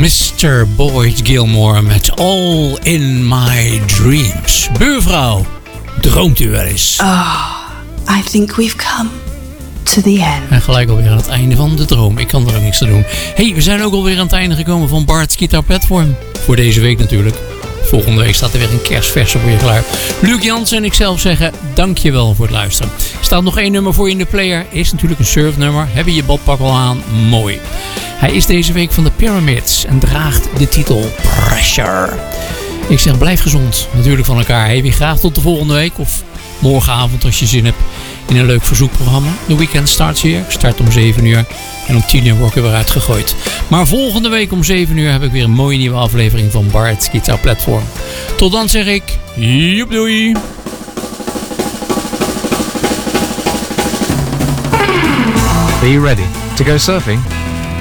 Mr. Boyd Gilmore met All in My Dreams. Buurvrouw, droomt u wel eens? I think we've come to the end. En gelijk alweer aan het einde van de droom. Ik kan er ook niks aan doen. Hey, we zijn ook alweer aan het einde gekomen van Bart's Guitar Platform. Voor deze week natuurlijk. Volgende week staat er weer een kerstverse voor je klaar. Luc Jansen en ikzelf zeggen dankjewel voor het luisteren. Er staat nog 1 nummer voor je in de player. Is natuurlijk een surfnummer. Heb je je badpak al aan? Mooi. Hij is deze week van de Pyramids en draagt de titel Pressure. Ik zeg blijf gezond natuurlijk van elkaar. Hey, weer graag tot de volgende week of morgenavond als je zin hebt in een leuk verzoekprogramma. De weekend starts hier. Ik start om 7 uur en om 10 uur word ik er weer uitgegooid. Maar volgende week om 7 uur heb ik weer een mooie nieuwe aflevering van Bart's Guitar Platform. Tot dan zeg ik, joep doei! Are you ready to go surfing?